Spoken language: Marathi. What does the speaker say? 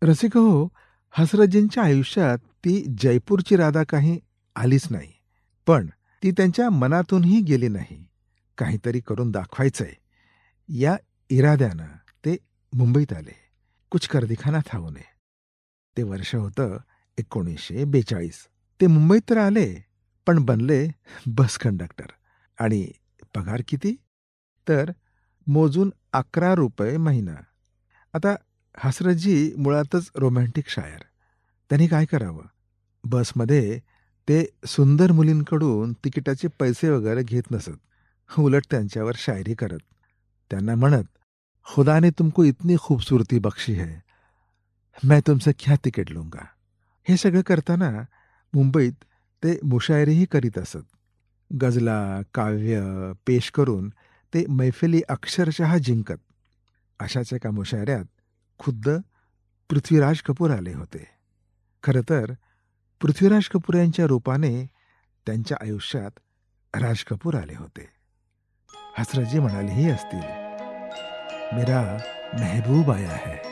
रसिक हो, हसरतजींच्या आयुष्यात ती जयपूरची राधा काही आलीच नाही. पण ती त्यांच्या मनातूनही गेली नाही. काहीतरी करून दाखवायचंय या इराद्यानं ते मुंबईत आले. कुछ कर दिखाना था उन्हें. ते वर्ष होतं 1942. ते मुंबईत तर आले, पण बनले बस कंडक्टर. आणि पगार किती? तर मोजून ₹11 महिना. आता हसरतजी मुळातच रोमॅन्टिक शायर. त्यांनी काय करावं? बसमध्ये ते सुंदर मुलींकडून तिकिटाचे पैसे वगैरे घेत नसत. उलट त्यांच्यावर शायरी करत. त्यांना म्हणत, "खुदा ने तुमको इतनी खूबसूरती बख्शी है, मैं तुमसे क्या तिकीट लूंगा." हे सगळं करताना मुंबईत ते मुशायरीही करीत असत. गझला, काव्य पेश करून ते मैफिली अक्षरशः जिंकत. अशाच एका मुशायऱ्यात खुद्द पृथ्वीराज कपूर आले होते. खरं तर पृथ्वीराज कपूर यांच्या रूपाने त्यांच्या आयुष्यात राज कपूर आले होते. हसरतजी म्हणालेही असतील, मेरा महबूब आया है.